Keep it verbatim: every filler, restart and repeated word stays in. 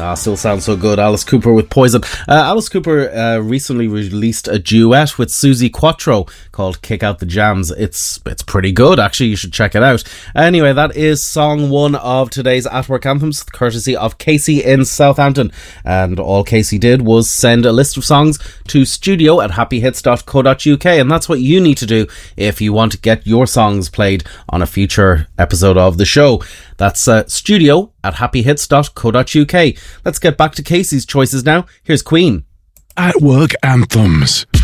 Ah, still sounds so good. Alice Cooper with Poison. Uh, Alice Cooper uh, recently released a duet with Suzi Quatro called Kick Out the Jams. It's it's pretty good, actually. You should check it out. Anyway, that is song one of today's At Work Anthems, courtesy of Casey in Southampton. And all Casey did was send a list of songs to studio at happy hits dot co dot uk, and that's what you need to do if you want to get your songs played on a future episode of the show. That's uh, studio at happy hits dot co dot uk. Let's get back to Casey's choices now. Here's Queen. At Work Anthems.